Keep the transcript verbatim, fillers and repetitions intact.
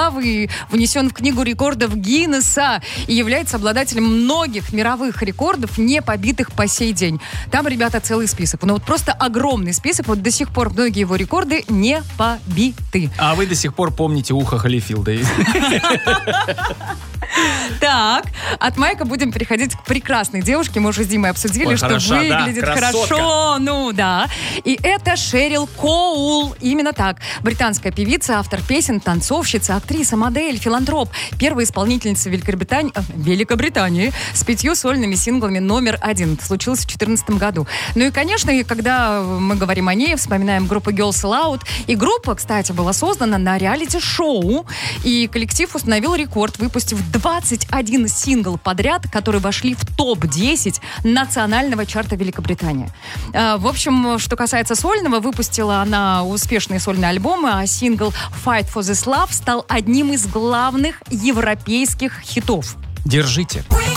славы, внесен в книгу рекордов Гиннесса и является обладателем многих мировых рекордов, не побитых по сей день. Там, ребята, целый список. Ну вот просто огромный список. Вот до сих пор многие его рекорды не побиты. А вы до сих пор помните ухо Холлифилда? Так, от Майка будем переходить к прекрасной девушке. Мы уже с Димой обсудили, Ой, что хороша, выглядит да, хорошо. Ну да. И это Шерил Коул. Именно так. Британская певица, автор песен, танцовщица, актриса, модель, филантроп. Первая исполнительница Великобритании, э, Великобритании с пятью сольными синглами номер один. Это случилось в две тысячи четырнадцатом году. Ну и, конечно, когда мы говорим о ней, вспоминаем группу Girls Aloud. И группа, кстати, была создана на реалити-шоу. И коллектив установил рекорд, выпустив двадцать один сингл подряд, которые вошли в топ десять национального чарта Великобритании. В общем, что касается сольного, выпустила она успешные сольные альбомы, а сингл «Fight for this Love» стал одним из главных европейских хитов. Держите.